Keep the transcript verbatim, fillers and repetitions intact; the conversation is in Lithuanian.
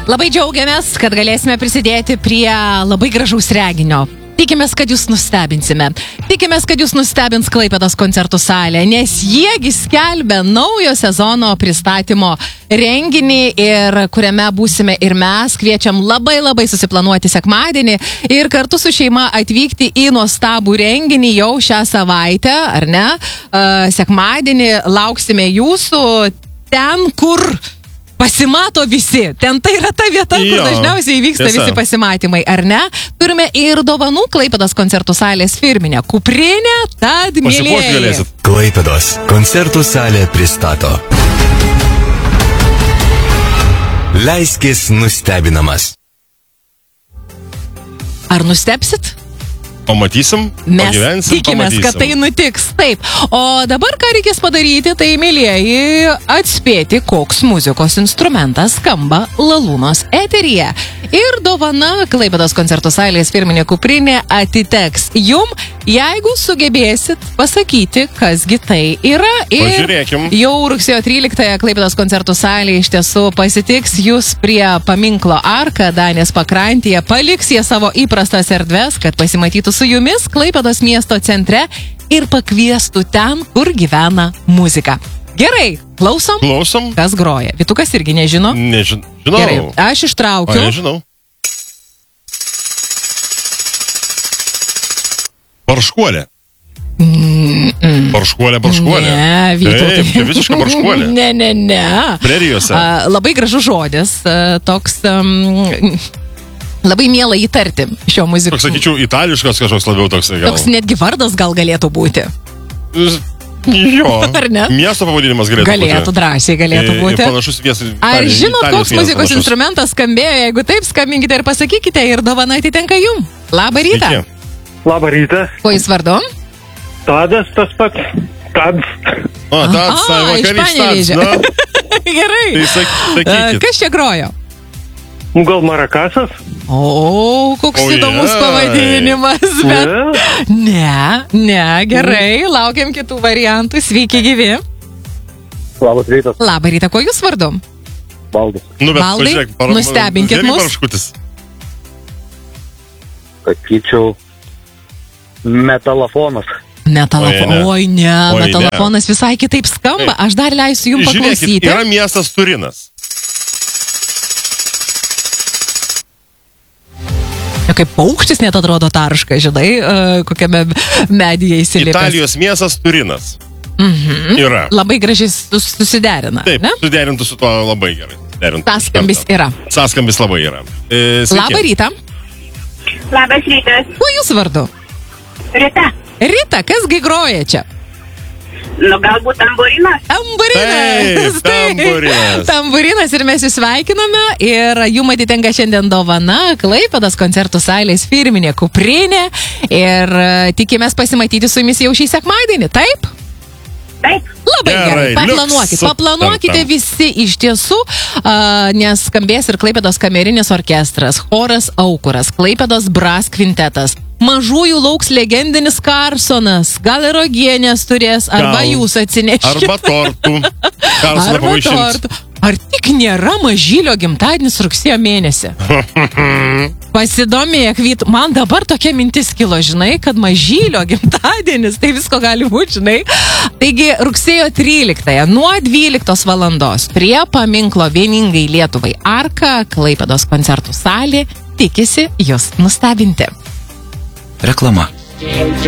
Labai džiaugiamės, kad galėsime prisidėti prie labai gražaus reginio. Tikimės, kad jūs nustebinsime. Tikimės, kad jūs nustebins Klaipėdos koncertų salė, nes jiegi skelbia naujo sezono pristatymo renginį, ir kuriame būsime ir mes. Kviečiam labai labai susiplanuoti sekmadienį ir kartu su šeima atvykti į nuostabų renginį jau šią savaitę, ar ne? Uh, sekmadienį lauksime jūsų ten, kur pasimato visi. Ten tai yra ta vieta, kur jo, dažniausiai vyksta tiesa. Visi pasimatymai, ar ne? Turime ir dovanų Klaipėdos koncertų salės firminę kuprinę, tad mielieji. Klaipėdos koncertų salė pristato. Leiskis nustebinamas. Ar nustebsit? Pamatysim, mes pagyvensim, tikimės, pamatysim. Kad tai nutiks. Taip. O dabar ką reikės padaryti, tai, mielieji, atspėti, koks muzikos instrumentas skamba Lalūnos eteryje. Ir dovana Klaipėdos koncertų salės firminė kuprinė atiteks jum, jeigu sugebėsit pasakyti, kasgi tai yra. Ir pažiūrėkim. Jau rugsėjo tryliktąją Klaipėdos koncertų salė iš tiesų pasitiks jūs prie paminklo Arka Danės pakrantėje, paliks jie savo įprastas erdves, kad pasimatytų su jumis Klaipėdos miesto centre ir pakviestų ten, kur gyvena muzika. Gerai, klausom. Klausom. Kas groja? Vytukas irgi nežino? Nežinau. Gerai, aš ištraukiu. O, nežinau. Barškuolė. Mm-mm. Barškuolė, barškuolė. Ne, Vytautai. Taip, čia visiška barškuolė. Ne, ne, ne. Prerijose. A, labai gražus žodis, a, toks um, labai miela įtarti šio muzikos. Toks, sakyčiau, itališkas kažkoks labiau toks. Gal. Toks netgi vardas gal galėtų būti. Jo. Ar ne? Miesto pavadinimas galėtų, galėtų būti. Galėtų, drąsiai galėtų e, būti. Panašus miestas. Ar žinot, koks muzikos panašus. instrumentas skambėjo? Jeigu taip, skambinkite ir pasakykite, ir dovana atitenka jum. Labą rytą. Iki. Labą rytą. Kuo jūs vardu? Tadas tas pats. Tadas. O, Tadas, vakarys Tadas. Gerai. Tai sak, sakykit. Kas čia grojo? Gal marakasas? O, koks oh, įdomus yeah. pavadinimas. Bet... Yeah. Ne, ne, gerai. Laukiam kitų variantų. Sveiki gyvi. Labas rytas. Labą rytą. Kuo jūs vardu? Baldas. Nu, bet Valdai, pažiūrėk, par... nustebinkit mus. Barškutis. Sakyčiau, metalafonas. Metalafonas. Oi, ne, Oi, metalafonas ne. Visai kitaip skamba. Aš dar leisiu jums paklausyti. Žiūrėkit, yra miestas Turinas. Kaip paukštis net atrodo tarška, žinai, uh, kokiame medyje įsilipęs. Italijos miestas Turinas. Mhm. Yra. Labai gražiai susiderina. Taip, ne? suderintų su tuo labai gerai. Sąskambis yra. Sąskambis labai yra. E, Labą rytą. Labas rytas. Kuo jūs vardu? Rita. Rita, kasgi groja čia? Nu, galbūt tamburinas. Tamburinas. Taip, tamburinas. Tamburinas, ir mes jūs sveikiname. Ir jum atitenka šiandien dovana Klaipėdos koncertų salės firminė kuprinė. Ir tikimės pasimatyti su jumis jau šį sekmadienį, taip? Taip. Labai gerai, gerai. paplanuokit, Liuks, paplanuokite visi iš tiesų, uh, nes skambės ir Klaipėdos kamerinis orkestras, choras Aukuras, Klaipėdos Brass kvintetas. Mažųjų lauks legendinis Karsonas, gal ir uogienės turės, arba gal. Jūs atsineškite. Arba tortų. Arba tortų. Ar tik nėra Mažylio gimtadienis rugsėjo mėnesį? Pasidomėk, Vyt, man dabar tokia mintis kilo, žinai, kad Mažylio gimtadienis, tai visko gali būti, žinai. Taigi, rugsėjo tryliktąją nuo dvyliktos valandos prie paminklo Vieningai Lietuvai Arka Klaipėdos koncertų salė tikisi jūs nustebinti. Reklama.